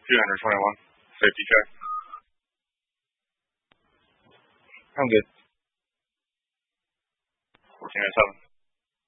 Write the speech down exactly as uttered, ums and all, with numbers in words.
two twenty-one. Safety check. I'm good. fourteen oh seven.